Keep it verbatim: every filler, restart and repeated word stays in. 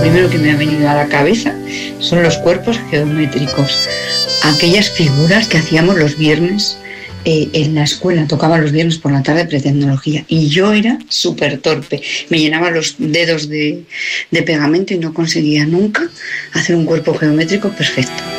primero que me ha venido a la cabeza son los cuerpos geométricos, aquellas figuras que hacíamos los viernes eh, en la escuela, tocaba los viernes por la tarde pretecnología y yo era súper torpe, me llenaba los dedos de, de pegamento y no conseguía nunca hacer un cuerpo geométrico perfecto.